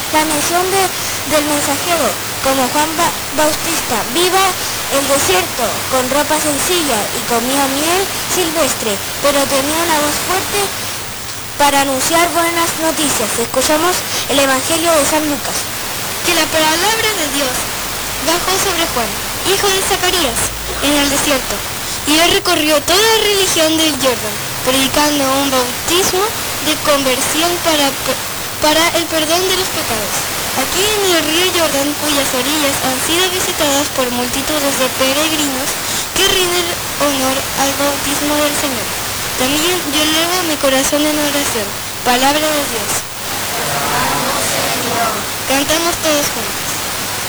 la mención del mensajero, como Juan Bautista, viva el desierto, con ropa sencilla y comía miel silvestre, pero tenía una voz fuerte para anunciar buenas noticias. Escuchamos el Evangelio de San Lucas. Que la palabra de Dios bajó sobre Juan, hijo de Zacarías, en el desierto, y él recorrió toda la región del Jordán, predicando un bautismo de conversión para el perdón de los pecados. Aquí en el río Jordán, cuyas orillas han sido visitadas por multitudes de peregrinos que rinden honor al bautismo del Señor. También yo elevo mi corazón en oración. Palabra de Dios. Cantamos todos juntos.